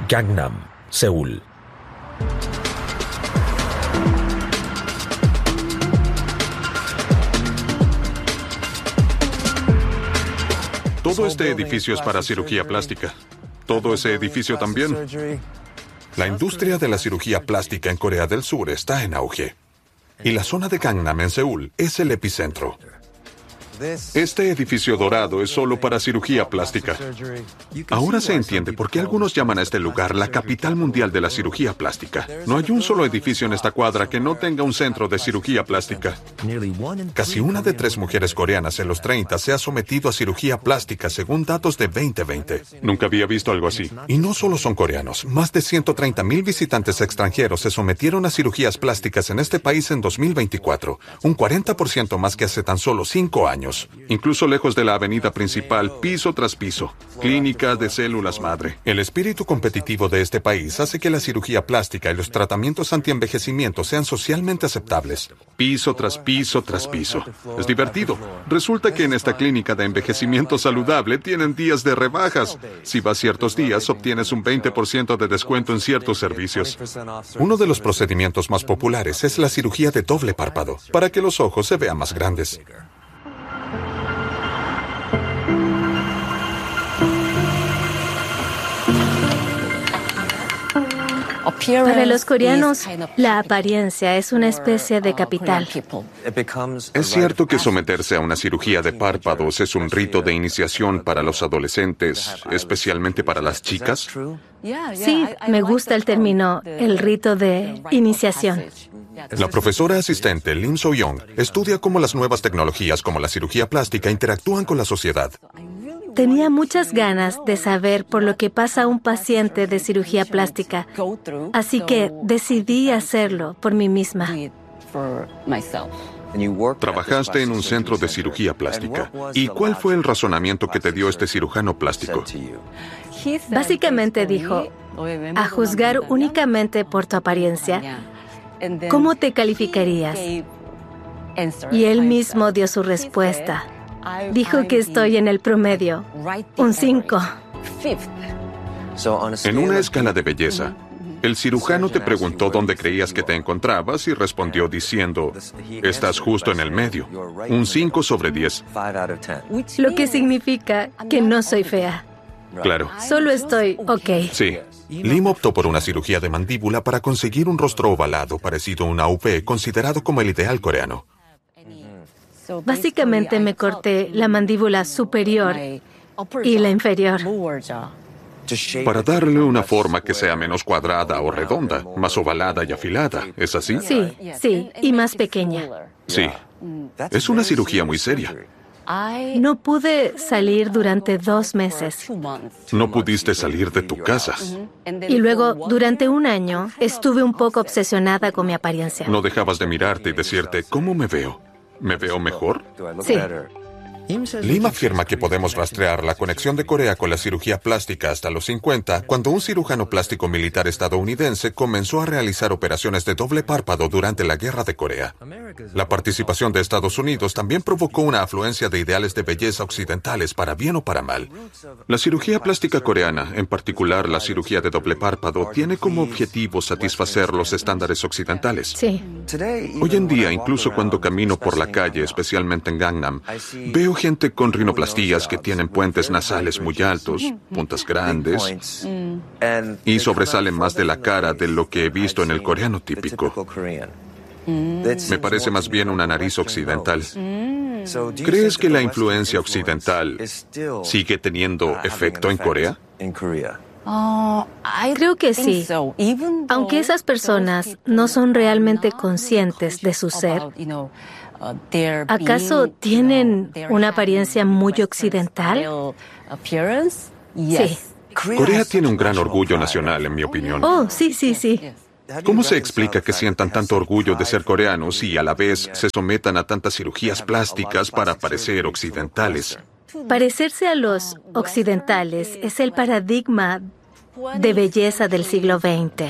Gangnam, Seúl. Todo este edificio es para cirugía plástica. Todo ese edificio también. La industria de la cirugía plástica en Corea del Sur está en auge. Y la zona de Gangnam en Seúl es el epicentro. Este edificio dorado es solo para cirugía plástica. Ahora se entiende por qué algunos llaman a este lugar la capital mundial de la cirugía plástica. No hay un solo edificio en esta cuadra que no tenga un centro de cirugía plástica. Casi una de 3 mujeres coreanas en los 30 se ha sometido a cirugía plástica según datos de 2020. Nunca había visto algo así. Y no solo son coreanos. Más de 130,000 visitantes extranjeros se sometieron a cirugías plásticas en este país en 2024. Un 40% más que hace tan solo 5 años. Incluso lejos de la avenida principal, piso tras piso. Clínica de células madre. El espíritu competitivo de este país hace que la cirugía plástica y los tratamientos antienvejecimiento sean socialmente aceptables. Piso tras piso tras piso. Es divertido. Resulta que en esta clínica de envejecimiento saludable tienen días de rebajas. Si vas ciertos días, obtienes un 20% de descuento en ciertos servicios. Uno de los procedimientos más populares es la cirugía de doble párpado, para que los ojos se vean más grandes. Para los coreanos, la apariencia es una especie de capital. ¿Es cierto que someterse a una cirugía de párpados es un rito de iniciación para los adolescentes, especialmente para las chicas? Sí, me gusta el término, el rito de iniciación. La profesora asistente Lim So-young estudia cómo las nuevas tecnologías como la cirugía plástica interactúan con la sociedad. Tenía muchas ganas de saber por lo que pasa un paciente de cirugía plástica, así que decidí hacerlo por mí misma. Trabajaste en un centro de cirugía plástica. ¿Y cuál fue el razonamiento que te dio este cirujano plástico? Básicamente dijo, a juzgar únicamente por tu apariencia, ¿cómo te calificarías? Y él mismo dio su respuesta. Dijo que estoy en el promedio, un 5. En una escala de belleza, el cirujano te preguntó dónde creías que te encontrabas y respondió diciendo, estás justo en el medio, un 5 sobre 10. Lo que significa que no soy fea. Claro. Solo estoy ok. Sí. Lim optó por una cirugía de mandíbula para conseguir un rostro ovalado parecido a una V, considerado como el ideal coreano. Básicamente me corté la mandíbula superior y la inferior. Para darle una forma que sea menos cuadrada o redonda, más ovalada y afilada, ¿es así? Sí, y más pequeña. Sí. Es una cirugía muy seria. No pude salir durante 2 meses. No pudiste salir de tu casa. Y luego, durante 1 año, estuve un poco obsesionada con mi apariencia. No dejabas de mirarte y decirte, ¿cómo me veo? ¿Me veo mejor? Sí. Lim afirma que podemos rastrear la conexión de Corea con la cirugía plástica hasta los 50, cuando un cirujano plástico militar estadounidense comenzó a realizar operaciones de doble párpado durante la Guerra de Corea. La participación de Estados Unidos también provocó una afluencia de ideales de belleza occidentales, para bien o para mal. La cirugía plástica coreana, en particular la cirugía de doble párpado, tiene como objetivo satisfacer los estándares occidentales. Sí. Hoy en día, incluso cuando camino por la calle, especialmente en Gangnam, veo gente con rinoplastías que tienen puentes nasales muy altos, puntas grandes, y sobresalen más de la cara de lo que he visto en el coreano típico. Me parece más bien una nariz occidental. ¿Crees que la influencia occidental sigue teniendo efecto en Corea? Creo que sí. Aunque esas personas no son realmente conscientes de su ser, ¿acaso tienen una apariencia muy occidental? Sí. Corea tiene un gran orgullo nacional, en mi opinión. Oh, sí. ¿Cómo se explica que sientan tanto orgullo de ser coreanos y a la vez se sometan a tantas cirugías plásticas para parecer occidentales? Parecerse a los occidentales es el paradigma de belleza del siglo XX.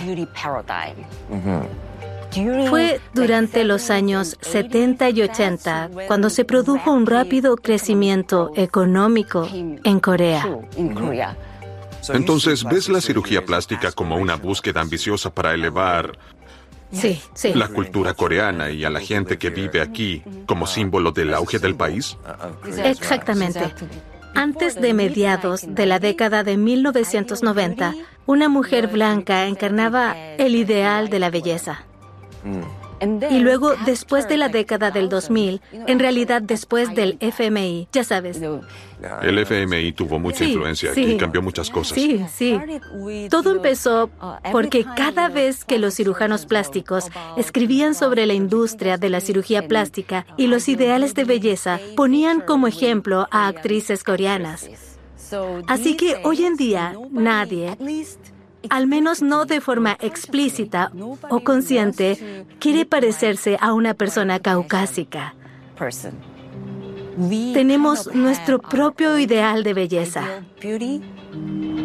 Fue durante los años 70 y 80 cuando se produjo un rápido crecimiento económico en Corea. Entonces, ¿ves la cirugía plástica como una búsqueda ambiciosa para elevar Sí, sí. la cultura coreana y a la gente que vive aquí como símbolo del auge del país? Exactamente. Antes de mediados de la década de 1990, una mujer blanca encarnaba el ideal de la belleza. Y luego, después de la década del 2000, en realidad después del FMI, ya sabes. El FMI tuvo mucha influencia aquí y cambió muchas cosas. Sí, sí. Todo empezó porque cada vez que los cirujanos plásticos escribían sobre la industria de la cirugía plástica y los ideales de belleza, ponían como ejemplo a actrices coreanas. Así que hoy en día nadie, al menos no de forma explícita o consciente, quiere parecerse a una persona caucásica. Tenemos nuestro propio ideal de belleza.